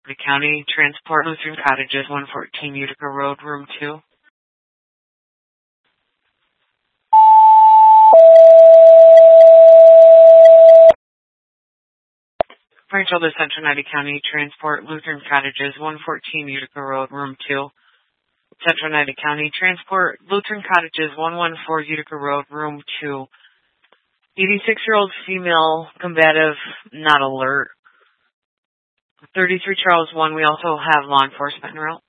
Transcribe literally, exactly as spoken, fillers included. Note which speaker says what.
Speaker 1: The County Transport Lutheran Cottages, one fourteen Utica Road, room two. Prince George's Central United County Transport Lutheran Cottages, one fourteen Utica Road, room two. Central United County Transport Lutheran Cottages, one fourteen Utica Road, room two. eighty-six-year-old female combative, not alert. thirty-three Charles one, we also have law enforcement en route.